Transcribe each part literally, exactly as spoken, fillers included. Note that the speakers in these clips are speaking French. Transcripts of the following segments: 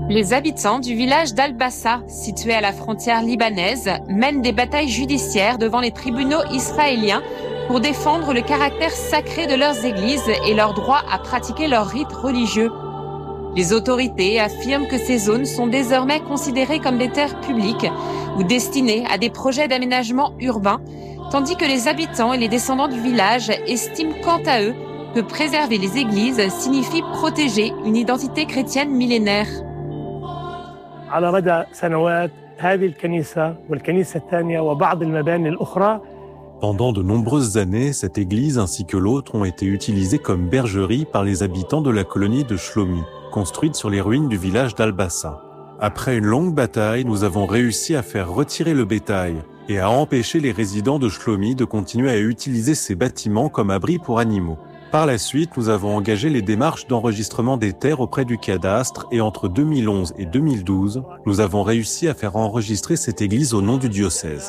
Les habitants du village d'Al-Bassa, situé à la frontière libanaise, mènent des batailles judiciaires devant les tribunaux israéliens pour défendre le caractère sacré de leurs églises et leur droit à pratiquer leurs rites religieux. Les autorités affirment que ces zones sont désormais considérées comme des terres publiques ou destinées à des projets d'aménagement urbain, tandis que les habitants et les descendants du village estiment quant à eux que préserver les églises signifie protéger une identité chrétienne millénaire. على مدى سنوات هذه الكنيسة والكنيسة الثانية وبعض المباني الأخرى. Pendant de nombreuses années, cette église ainsi que l'autre ont été utilisées comme bergerie par les habitants de la colonie de Shlomi, construite sur les ruines du village d'Al-Bassa. Après une longue bataille, nous avons réussi à faire retirer le bétail et à empêcher les résidents de Shlomi de continuer à utiliser ces bâtiments comme abris pour animaux. Par la suite, nous avons engagé les démarches d'enregistrement des terres auprès du cadastre et entre deux mille onze et deux mille douze, nous avons réussi à faire enregistrer cette église au nom du diocèse.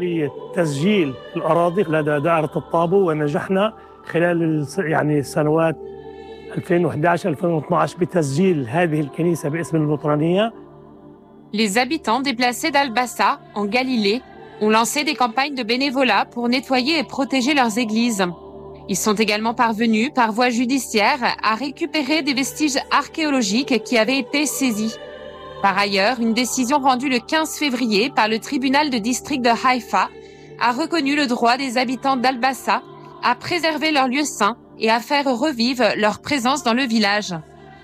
Les habitants déplacés d'Al-Bassa, en Galilée, ont lancé des campagnes de bénévolat pour nettoyer et protéger leurs églises. Ils sont également parvenus, par voie judiciaire, à récupérer des vestiges archéologiques qui avaient été saisis. Par ailleurs, une décision rendue le quinze février par le tribunal de district de Haïfa a reconnu le droit des habitants d'Al-Bassa à préserver leurs lieux saints et à faire revivre leur présence dans le village.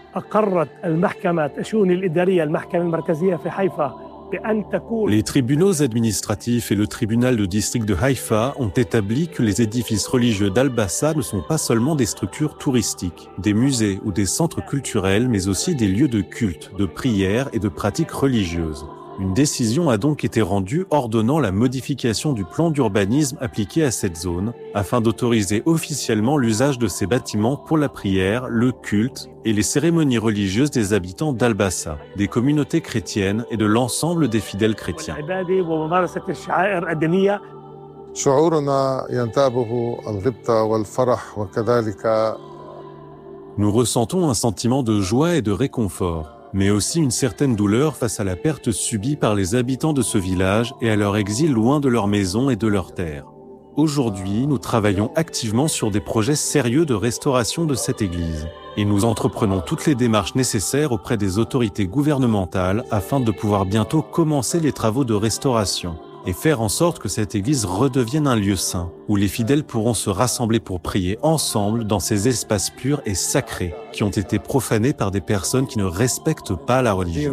Les tribunaux administratifs et le tribunal de district de Haïfa ont établi que les édifices religieux d'Al-Bassa ne sont pas seulement des structures touristiques, des musées ou des centres culturels, mais aussi des lieux de culte, de prière et de pratiques religieuses. Une décision a donc été rendue ordonnant la modification du plan d'urbanisme appliqué à cette zone, afin d'autoriser officiellement l'usage de ces bâtiments pour la prière, le culte et les cérémonies religieuses des habitants d'Al-Bassa, des communautés chrétiennes et de l'ensemble des fidèles chrétiens. Nous ressentons un sentiment de joie et de réconfort, mais aussi une certaine douleur face à la perte subie par les habitants de ce village et à leur exil loin de leur maison et de leurs terres. Aujourd'hui, nous travaillons activement sur des projets sérieux de restauration de cette église et nous entreprenons toutes les démarches nécessaires auprès des autorités gouvernementales afin de pouvoir bientôt commencer les travaux de restauration et faire en sorte que cette église redevienne un lieu saint, où les fidèles pourront se rassembler pour prier ensemble dans ces espaces purs et sacrés qui ont été profanés par des personnes qui ne respectent pas la religion.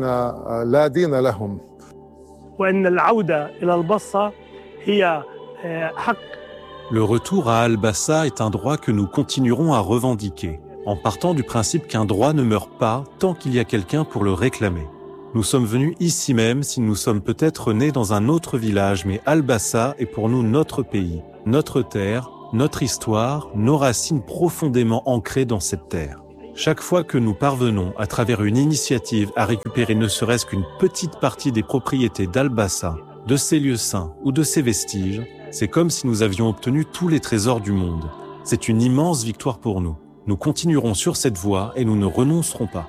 Le retour à Al-Bassa est un droit que nous continuerons à revendiquer, en partant du principe qu'un droit ne meurt pas tant qu'il y a quelqu'un pour le réclamer. Nous sommes venus ici même si nous sommes peut-être nés dans un autre village, mais Al-Bassa est pour nous notre pays, notre terre, notre histoire, nos racines profondément ancrées dans cette terre. Chaque fois que nous parvenons, à travers une initiative, à récupérer ne serait-ce qu'une petite partie des propriétés d'Al-Bassa, de ses lieux saints ou de ses vestiges, c'est comme si nous avions obtenu tous les trésors du monde. C'est une immense victoire pour nous. Nous continuerons sur cette voie et nous ne renoncerons pas.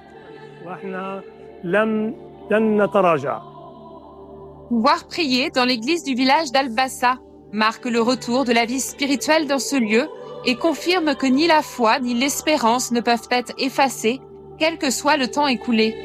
Pouvoir prier dans l'église du village d'Al-Bassa marque le retour de la vie spirituelle dans ce lieu et confirme que ni la foi ni l'espérance ne peuvent être effacées, quel que soit le temps écoulé.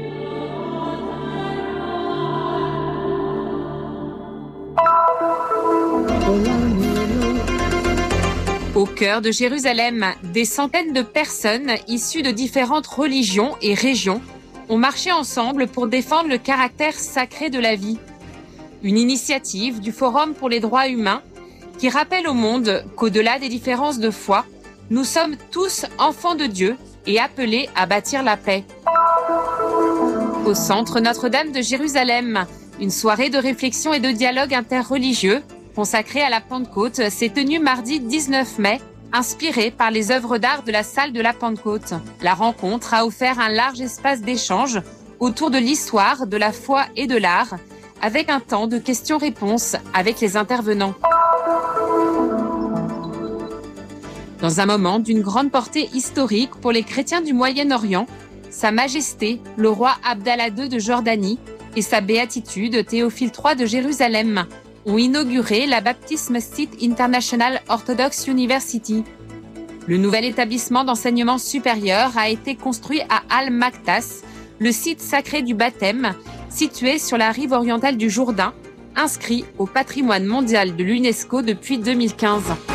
Au cœur de Jérusalem, des centaines de personnes issues de différentes religions et régions ont marché ensemble pour défendre le caractère sacré de la vie. Une initiative du Forum pour les droits humains qui rappelle au monde qu'au-delà des différences de foi, nous sommes tous enfants de Dieu et appelés à bâtir la paix. Au centre Notre-Dame de Jérusalem, une soirée de réflexion et de dialogue interreligieux consacrée à la Pentecôte s'est tenue mardi dix-neuf mai, inspirée par les œuvres d'art de la salle de la Pentecôte. La rencontre a offert un large espace d'échange autour de l'histoire, de la foi et de l'art, avec un temps de questions-réponses avec les intervenants. Dans un moment d'une grande portée historique pour les chrétiens du Moyen-Orient, Sa Majesté, le roi Abdallah deux de Jordanie, et sa Béatitude Théophile trois de Jérusalem ont inauguré la Baptist Masjid International Orthodox University. Le nouvel établissement d'enseignement supérieur a été construit à Al-Maktas, le site sacré du baptême, situé sur la rive orientale du Jourdain, inscrit au patrimoine mondial de l'UNESCO depuis deux mille quinze.